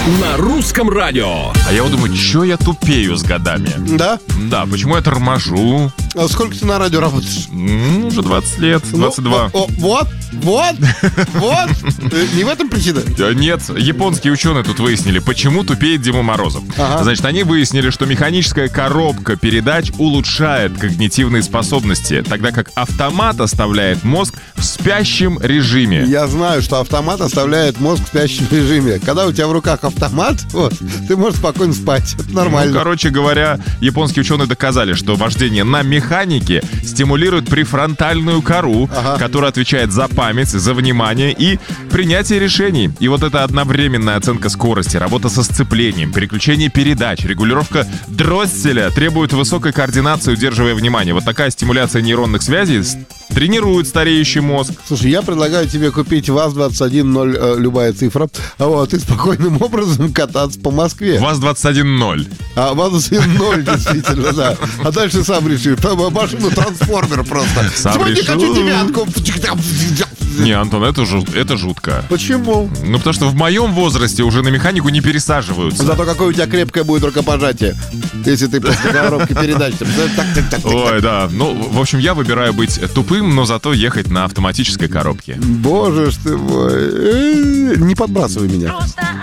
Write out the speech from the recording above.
На русском радио. А я вот думаю, что я тупею с годами? Да? Да, почему я торможу? А сколько ты на радио работаешь? Уже 20 лет, 22. Вот. Не в этом причина? Нет, японские ученые тут выяснили, почему тупеет Дима Морозов. Ага. Значит, они выяснили, что механическая коробка передач улучшает когнитивные способности, тогда как автомат оставляет мозг в спящем режиме. Я знаю, что автомат оставляет мозг в спящем режиме. Когда у тебя в руках автомат, ты можешь спокойно спать. Это нормально. Короче говоря, японские ученые доказали, что вождение на механике стимулирует префронтальную кору, которая отвечает за память, за внимание и принятие решений. И вот эта одновременная оценка скорости, работа со сцеплением, переключение передач, регулировка дросселя требует высокой координации, удерживая внимание. Вот такая стимуляция нейронных связей тренирует стареющий мозг. Слушай, я предлагаю тебе купить ВАЗ-21.0, любая цифра, и спокойным образом кататься по Москве. ВАЗ-21.0. ВАЗ-21.0, действительно, да. А дальше сам решишь. Машину трансформер просто. Сам Не хочу девятку. Не, Антон, это жутко. Почему? Ну, потому что в моем возрасте уже на механику не пересаживаются. Зато какое у тебя крепкое будет рукопожатие, если ты после коробки передач. Ой, да. Ну, в общем, я выбираю быть тупым, но зато ехать на автоматической коробке. Боже ж ты мой. Не подбрасывай меня.